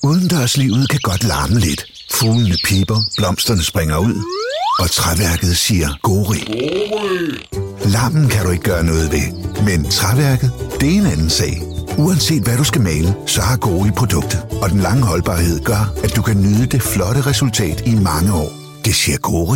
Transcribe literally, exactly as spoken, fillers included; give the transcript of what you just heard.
Udendørslivet kan godt larme lidt. Fuglene pipper, blomsterne springer ud, og træværket siger gori. Larmen kan du ikke gøre noget ved, men træværket, det er en anden sag. Uanset hvad du skal male, så har Gori produktet, og den lange holdbarhed gør, at du kan nyde det flotte resultat i mange år. Det siger Gori.